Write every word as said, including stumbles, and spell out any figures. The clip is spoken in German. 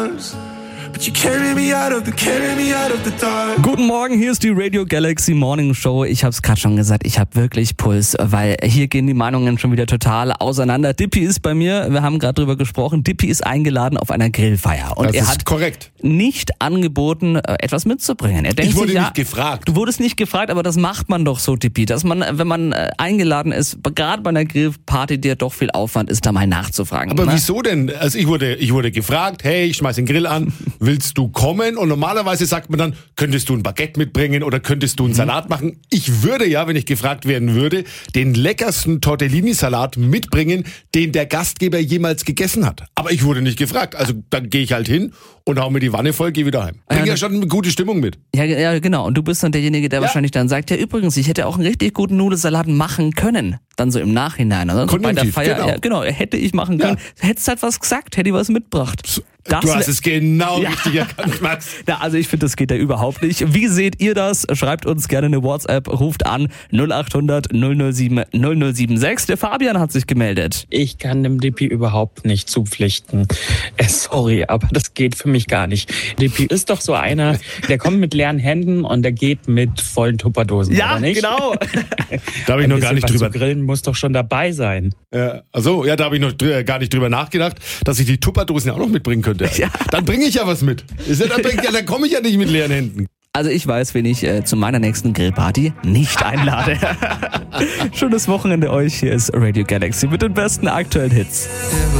Guten Morgen, hier ist die Radio Galaxy Morning Show. Ich habe es gerade schon gesagt, ich habe wirklich Puls, weil hier gehen die Meinungen schon wieder total auseinander. Dippy ist bei mir, wir haben gerade drüber gesprochen, Dippy ist eingeladen auf einer Grillfeier. Und das er ist hat korrekt. nicht angeboten, etwas mitzubringen. Er denkt ich wurde sich, ja, nicht gefragt. Du wurdest nicht gefragt, aber das macht man doch so, Dippy, dass man, wenn man eingeladen ist, gerade bei einer Grillparty, der doch viel Aufwand ist, da mal nachzufragen. Aber ne? wieso denn? Also ich wurde, ich wurde gefragt, hey, ich schmeiß den Grill an, willst du kommen? Und normalerweise sagt man dann, könntest du ein Baguette mitbringen oder könntest du einen Salat machen? Ich würde ja, wenn ich gefragt werden würde, den leckersten Tortellini-Salat mitbringen, den der Gastgeber jemals gegessen hat. Aber ich wurde nicht gefragt. Also dann gehe ich halt hin und hau mir die Wanne voll, gehe wieder heim. Bring ja, ja schon eine gute Stimmung mit. Ja, ja, genau. Und du bist dann derjenige, der ja. wahrscheinlich dann sagt, ja übrigens, ich hätte auch einen richtig guten Nudelsalat machen können. Dann so im Nachhinein. Also bei der Feier, genau. Ja, genau, hätte ich machen können. Ja. Hättest halt was gesagt, hätte ich was mitgebracht. So, du hast es genau ja. richtig erkannt, Max. Ja, also ich finde, das geht ja überhaupt nicht. Wie seht ihr das? Schreibt uns gerne eine WhatsApp, ruft an null acht hundert null null sieben null null sieben sechs. Der Fabian hat sich gemeldet. Ich kann dem Dippy überhaupt nicht zupflichten. Äh, sorry, aber das geht für mich gar nicht. Dippy ist doch so einer, der kommt mit leeren Händen und der geht mit vollen Tupperdosen, ja, oder nicht? Genau. Da habe ich noch gar nicht drüber. Grillen muss doch schon dabei sein. Äh, also, ja, da habe ich noch drü- gar nicht drüber nachgedacht, dass ich die Tupperdosen ja auch noch mitbringen könnte. Ja. Dann bringe ich ja was mit. Ist ja, dann bring, ja, dann komme ich ja nicht mit leeren Händen. Also ich weiß, wen ich äh, zu meiner nächsten Grillparty nicht einlade. Schönes Wochenende euch. Hier ist Radio Galaxy mit den besten aktuellen Hits.